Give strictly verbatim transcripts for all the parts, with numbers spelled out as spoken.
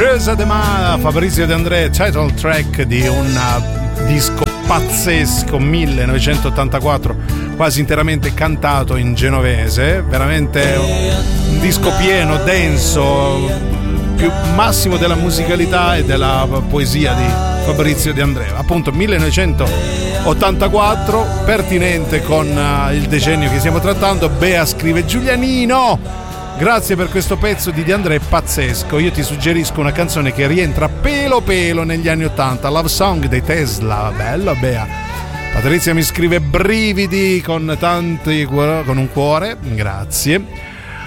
Creusa de Ma, Fabrizio De André, title track di un disco pazzesco millenovecentottantaquattro, quasi interamente cantato in genovese, veramente un disco pieno, denso, più massimo della musicalità e della poesia di Fabrizio De André, appunto millenovecentottantaquattro, pertinente con il decennio che stiamo trattando. Bea scrive: Giulianino, grazie per questo pezzo di De André pazzesco. Io ti suggerisco una canzone che rientra pelo pelo negli anni ottanta, Love Song dei Tesla. Bello, Bea. Patrizia mi scrive: brividi con tanti con un cuore, grazie.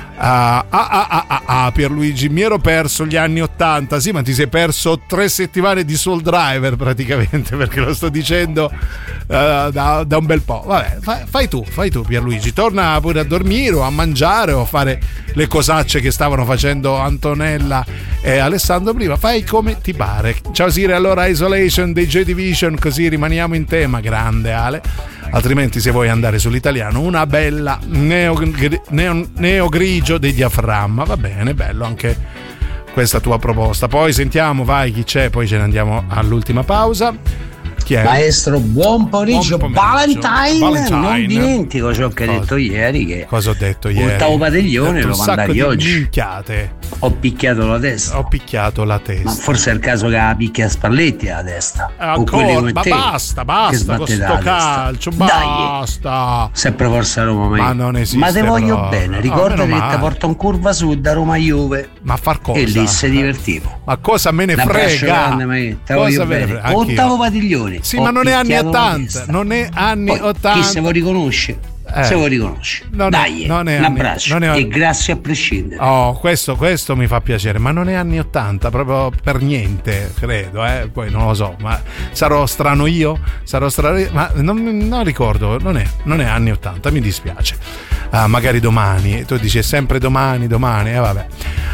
Ah, ah, ah, ah, ah, ah, Pierluigi, mi ero perso gli anni ottanta. Sì, ma ti sei perso tre settimane di Soul Driver praticamente, perché lo sto dicendo uh, da, da un bel po'. Vabbè, fai, fai tu, fai tu Pierluigi, torna pure a dormire o a mangiare o a fare le cosacce che stavano facendo Antonella e Alessandro prima. Fai come ti pare. Ciao Sire, allora Isolation dei Joy Division, così rimaniamo in tema. Grande Ale. Altrimenti, se vuoi andare sull'italiano, una bella neo, neo, neo grigio dei Diaframma. Va bene, bello anche questa tua proposta. Poi sentiamo, vai, chi c'è, poi ce ne andiamo all'ultima pausa. Chi è? Maestro, buon pomeriggio, buon pomeriggio. Valentine. Valentine. Non dimentico ciò che hai detto ieri, che cosa ho detto ieri? Ottavo padiglione lo mandai oggi. Minchiate. Ho picchiato la testa. Ho picchiato la testa. Ma forse è il caso che la picchia Spalletti alla testa. Ancora, ma te, basta, basta con sto calcio, basta. Dai, sempre Forza Roma, ma, ma non esiste. Ma te voglio proprio bene, ricordati no, che ti porto in curva sud da Roma Juve. Ma far cosa? E lì si divertivo. Ma cosa me ne frega? Grande, ma te voglio bene. Ottavo padiglione. Sì, ma non è anni ottanta, non è anni ottanta. Chi se lo riconosce? Eh, se lo riconosce, non dai, è, non è un anni, abbraccio non è, e grazie a prescindere. Oh, questo, questo mi fa piacere, ma non è anni ottanta proprio per niente, credo, eh? Poi non lo so, ma sarò strano io, sarò strano io, ma non, non ricordo, non è, non è anni ottanta, mi dispiace. Ah, magari domani, tu dici sempre domani, domani, e eh, vabbè.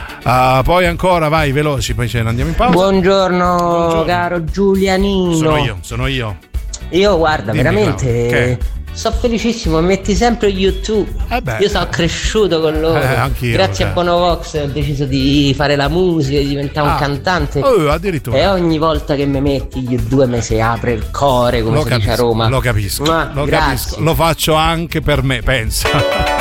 Uh, poi ancora, vai veloci, poi ce ne andiamo in pausa. Buongiorno, Buongiorno. Caro Giulianino. Sono io, sono io. Io guarda, Dimmi, veramente sono felicissimo, metti sempre YouTube. Eh beh, io sono cresciuto con loro. Eh, anch'io, Grazie cioè. a Bonovox ho deciso di fare la musica, di diventare ah. un cantante. Oh, addirittura. E ogni volta che mi metti gli due mi si apre il cuore, come lo si capisco, dice a Roma. Lo capisco, Ma, lo grazie. capisco. Lo faccio anche per me, pensa.